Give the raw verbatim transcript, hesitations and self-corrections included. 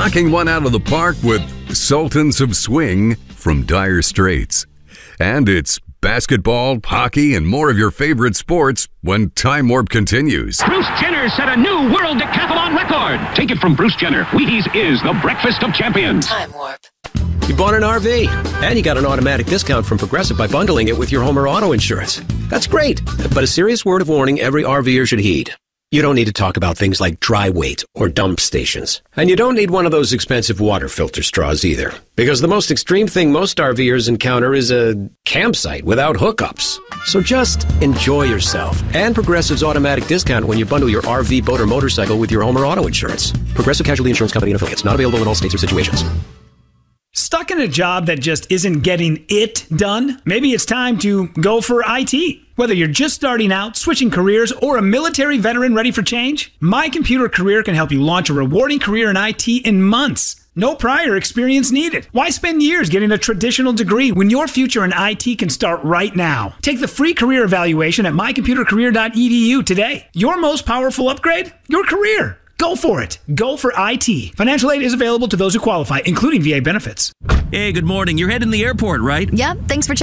knocking one out of the park with Sultans of Swing from Dire Straits. And it's basketball, hockey, and more of your favorite sports when Time Warp continues. Bruce Jenner set a new world decathlon record. Take it from Bruce Jenner. Wheaties is the breakfast of champions. Time Warp. You bought an R V, and you got an automatic discount from Progressive by bundling it with your home or auto insurance. That's great, but a serious word of warning every RVer should heed. You don't need to talk about things like dry weight or dump stations. And you don't need one of those expensive water filter straws either. Because the most extreme thing most RVers encounter is a campsite without hookups. So just enjoy yourself. And Progressive's automatic discount when you bundle your R V, boat, or motorcycle with your home or auto insurance. Progressive Casualty Insurance Company and affiliates. Not available in all states or situations. Stuck in a job that just isn't getting it done? Maybe it's time to go for I T. Whether you're just starting out, switching careers, or a military veteran ready for change, My Computer Career can help you launch a rewarding career in I T in months. No prior experience needed. Why spend years getting a traditional degree when your future in I T can start right now? Take the free career evaluation at my computer career dot e d u today. Your most powerful upgrade? Your career. Go for it. Go for I T. Financial aid is available to those who qualify, including V A benefits. Hey, good morning. You're heading to the airport, right? Yep, thanks for checking.